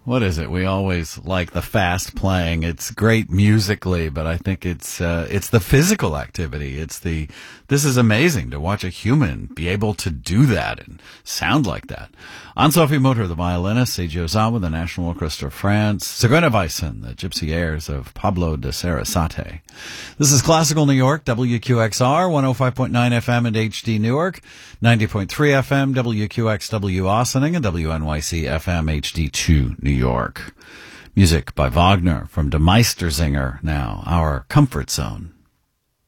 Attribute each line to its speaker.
Speaker 1: what is it? We always like the fast playing. It's great musically, but I think it's the physical activity. This is amazing to watch a human be able to do that and sound like that. Anne-Sophie Mutter, the violinist, Seiji Ozawa, the National Orchestra of France, Zigeuner Weisen, the gypsy airs of Pablo de Sarasate. This is Classical New York, WQXR, 105.9 FM and HD Newark, 90.3 FM, WQXW Ossining, and WNYC FM HD2 New York. Music by Wagner from De Meistersinger now, our comfort zone.